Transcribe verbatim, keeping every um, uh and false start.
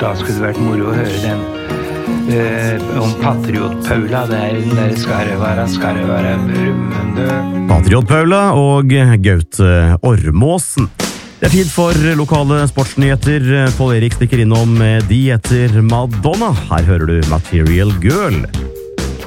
da skulle det vært moro å høre den uh, om Patriot-Paula. Der, der skal det være, skal det være brummende. Patriot-Paula og Gaute Ormåsen. Det er tid for lokale sportsnyheter. Pål Erik stikker innom de etter Madonna. Her hører du Material Girl.